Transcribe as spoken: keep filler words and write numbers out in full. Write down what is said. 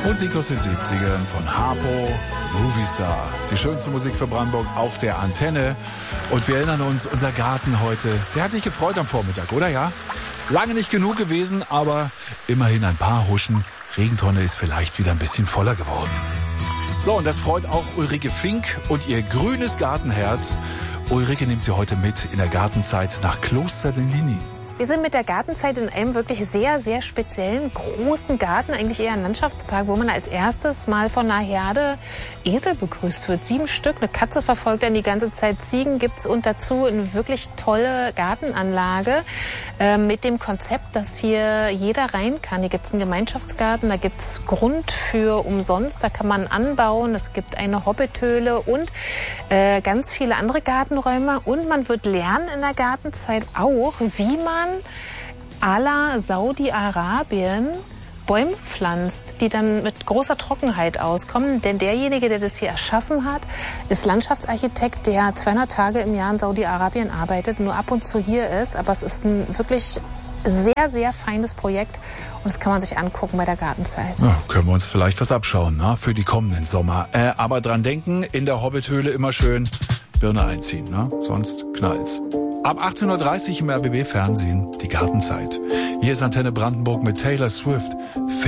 Musik aus den siebzigern von Harpo, Movie Star. Die schönste Musik für Brandenburg auf der Antenne. Und wir erinnern uns, unser Garten heute, der hat sich gefreut am Vormittag, oder ja? Lange nicht genug gewesen, aber immerhin ein paar Huschen. Regentonne ist vielleicht wieder ein bisschen voller geworden. So, und das freut auch Ulrike Fink und ihr grünes Gartenherz. Ulrike nimmt sie heute mit in der Gartenzeit nach Kloster den Lini. Wir sind mit der Gartenzeit in einem wirklich sehr, sehr speziellen, großen Garten, eigentlich eher ein Landschaftspark, wo man als erstes mal von einer Herde Esel begrüßt wird. Sieben Stück, eine Katze verfolgt dann die ganze Zeit, Ziegen gibt's und dazu eine wirklich tolle Gartenanlage äh, mit dem Konzept, dass hier jeder rein kann. Hier gibt's einen Gemeinschaftsgarten, da gibt's Grund für umsonst, da kann man anbauen, es gibt eine Hobbithöhle und äh, ganz viele andere Gartenräume und man wird lernen in der Gartenzeit auch, wie man à la Saudi-Arabien Bäume pflanzt, die dann mit großer Trockenheit auskommen. Denn derjenige, der das hier erschaffen hat, ist Landschaftsarchitekt, der zweihundert Tage im Jahr in Saudi-Arabien arbeitet, nur ab und zu hier ist. Aber es ist ein wirklich sehr, sehr feines Projekt und das kann man sich angucken bei der Gartenzeit. Ja, können wir uns vielleicht was abschauen, na, für die kommenden Sommer. Äh, aber dran denken, in der Hobbithöhle immer schön Birne einziehen, ne? Sonst knallt's. Ab achtzehn Uhr dreißig im R B B Fernsehen, die Gartenzeit. Hier ist Antenne Brandenburg mit Taylor Swift.